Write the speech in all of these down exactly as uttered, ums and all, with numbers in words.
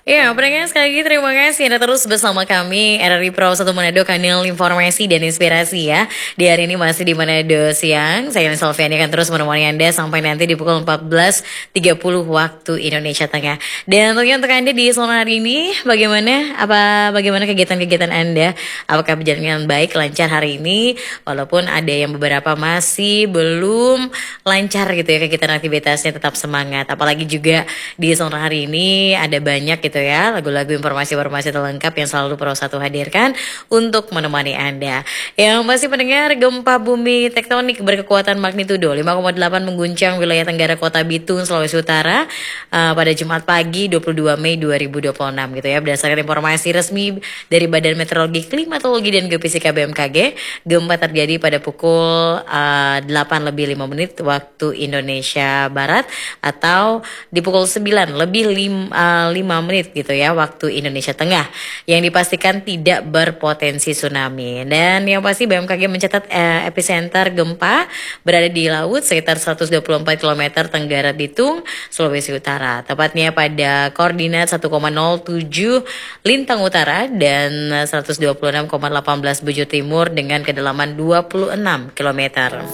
Ya, pendengar sekali lagi terima kasih Anda terus bersama kami R R I Pro satu Manado, kanal informasi dan inspirasi ya. Di hari ini masih di Manado siang. Saya Yuni Solviani akan terus menemani Anda sampai nanti di pukul empat belas tiga puluh waktu Indonesia Tengah. Dan tentunya untuk Anda di sore hari ini bagaimana apa bagaimana kegiatan-kegiatan Anda? Apakah berjalan dengan baik, lancar hari ini? Walaupun ada yang beberapa masih belum lancar gitu ya kegiatan aktivitasnya, tetap semangat. Apalagi juga di sore hari ini ada banyak gitu ya lagu-lagu informasi-informasi terlengkap yang selalu Pro satu hadirkan untuk menemani Anda. Yang masih mendengar, gempa bumi tektonik berkekuatan magnitudo lima koma delapan mengguncang wilayah Tenggara Kota Bitung, Sulawesi Utara uh, pada Jumat pagi dua puluh dua Mei dua ribu dua puluh enam gitu ya. Berdasarkan informasi resmi dari Badan Meteorologi, Klimatologi dan Geofisika B M K G, gempa terjadi pada pukul uh, delapan lebih lima menit waktu Indonesia Barat atau di pukul sembilan lebih lima menit gitu ya waktu Indonesia Tengah, yang dipastikan tidak berpotensi tsunami. Dan yang pasti B M K G mencatat eh, epicenter gempa berada di laut sekitar seratus dua puluh empat kilometer tenggara Bitung, Sulawesi Utara, tepatnya pada koordinat satu koma nol tujuh lintang utara dan seratus dua puluh enam koma satu delapan bujur timur dengan kedalaman dua puluh enam kilometer.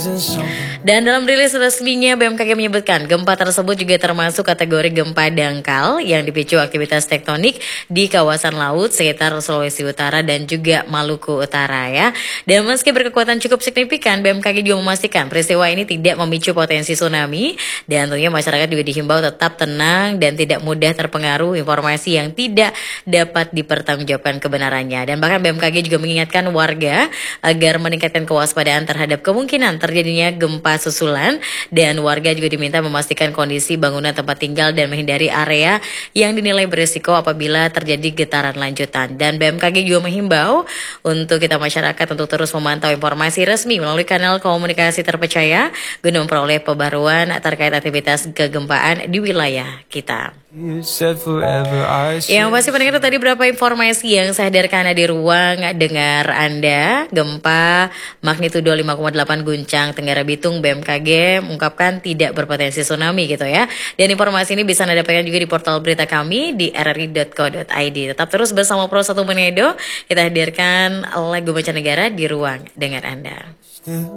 Dan dalam rilis resminya B M K G menyebutkan gempa tersebut juga termasuk kategori gempa dangkal yang dipicu aktivitas tektonik di kawasan laut sekitar Sulawesi Utara dan juga Maluku Utara ya. Dan meski berkekuatan cukup signifikan, B M K G juga memastikan peristiwa ini tidak memicu potensi tsunami, dan tentunya masyarakat juga dihimbau tetap tenang dan tidak mudah terpengaruh informasi yang tidak dapat dipertanggungjawabkan kebenarannya. Dan bahkan B M K G juga mengingatkan warga agar meningkatkan kewaspadaan terhadap kemungkinan terjadinya gempa susulan, dan warga juga diminta memastikan kondisi bangunan tempat tinggal dan menghindari area yang dinilai berisiko apabila terjadi getaran lanjutan. Dan B M K G juga menghimbau untuk kita masyarakat untuk terus memantau informasi resmi melalui kanal komunikasi terpercaya guna memperoleh pembaruan terkait aktivitas kegempaan di wilayah kita. Yang pasti pendengar, tadi berapa informasi yang saya hadirkan di ruang dengar Anda. Gempa magnitudo lima koma delapan guncang Tenggara Bitung, B M K G mengungkapkan tidak berpotensi tsunami gitu ya. Dan informasi ini bisa Anda dapatkan juga di portal berita kami di r r i dot co dot i d. Tetap terus bersama Pro satu Manado, kita hadirkan lagu mancanegara di ruang dengar Anda.